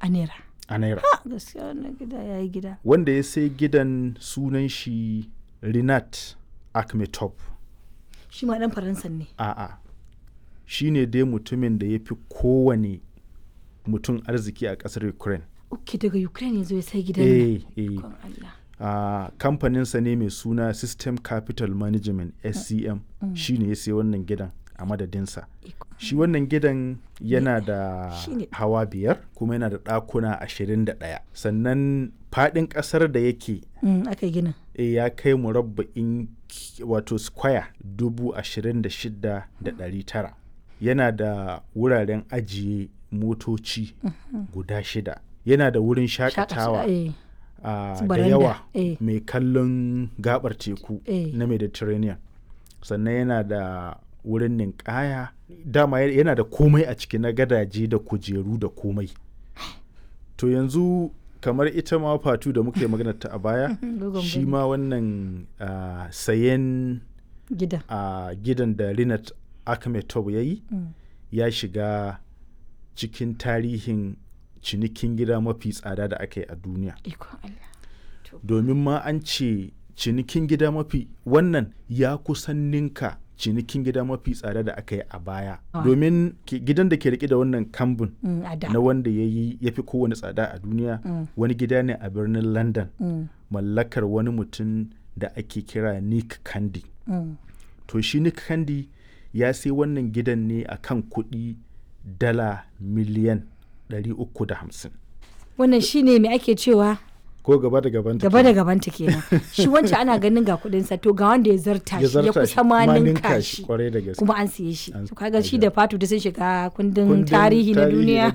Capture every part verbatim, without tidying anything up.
a naira a naira. ha gaskiya wannan gida ya yi gida. Wanda ya sai gidan sunan shi Rinat Akhmetov. Shi ma dan Faransa ne. A'a, shi ne dai mutumin da ya fi kowane mutum arziki a ƙasar Ukraine. Ok, daga Ukraine ya zo ya sai gidan Eh, eh. Ikon Allah. Uh, kamfaninsa ne mai suna System Capital Management S C M shi ne ya sai wannan gidan a madadinsa. Shi wannan gidan yana da Shine. hawa biyar kuma yana da ɗakuna ashirin da ɗaya. Sannan faɗin ƙasar da yake Mm, aka yi ginin. e, ya kai murabba'in ki- wato square dubu ashirin da shida da ɗari tara. Yana da wuraren ajiye motoci guda shida. Yana da wurin shakatawa Shakatawa, eh. a Su da baranda, yawa eh. mai kallon gabar teku Eh. na Mediterranean. Sannan yana da wurin ninkaya, dama ya- yana da komai a ciki na gadaje da kujeru da komai. To yanzu kamar ita ma Fatu da muka yi maganar ta a baya Dogon shi bene. ma wannan ah, sayen Gida. a gidan da Rinat Akhmetov ya yi Mm. ya shiga cikin tarihin cinikin gida mafi tsada da aka yi a duniya. Ikon Allah. To, Domin ma an ce cinikin gida mafi wannan ya kusan ninka cinikin gida mafi tsada da aka yi a baya. Ah. Domin ki- gidan da ke rike da wannan kambun mm, a da. na wanda ya yi ya fi kowane tsada a duniya Mm. wani gida ne a birnin London Mm, mallakar wani mutum da ake kira Nick Candy. mm. To shi Nick Candy ya sai wannan gidan ne a kan kuɗi dala miliyan ɗari uku da hamsin. Wannan shi ne mai ake cewa Ko gaba da gaban gaba da gabanta kenan. Shi wancan ana ganin ga kudinsa to ga wanda ya zarta shi ya kusa ma ninka shi kwarai da gaske. kuma an siye shi. An- To kaga shi da Fatu da sun shiga kundin Kundin tarihi na duniya.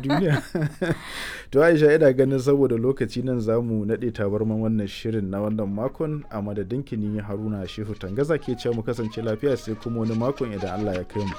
To Aisha ina ganin saboda lokaci nan za mu naɗe tabarman wannan shirin na wannan makon a madadin kini Haruna Shehu Tangaza ke cewa mu kasance lafiya sai kuma wani makon idan Allah ya kai mu.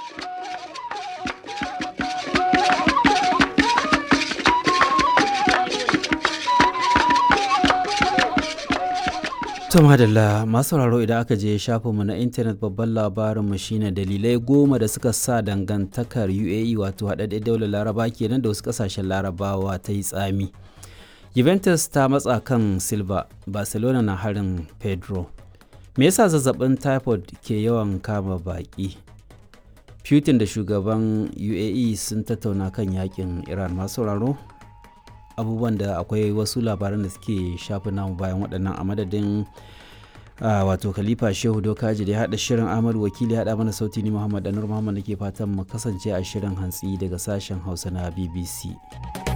To madalla masu sauraro idan aka je shafinmu na intanet babban labarinmu shine dalilai goma da suka sa dangantakar U A E wato haɗaɗɗen daular laraba kenan da wasu ƙasashen larabawa ta yi tsami. Juventus ta matsa kan Silva, Barcelona na harin Pedro. Me yasa zazzabin typhoid ke yawan kama baƙi? Putin da shugaban U A E sun tattauna kan yakin Iran. Masu sauraro abubuwan da akwai wasu labaran da suke shafi namu bayan waɗannan a madadin uh, wato khalifa shehu dokaji da ya haɗa shirin ahmadu wakili ya haɗa mana sauti ni muhammad anur muhammad da ke fatan mu kasance a shirin hantsi daga sashen hausa na B B C.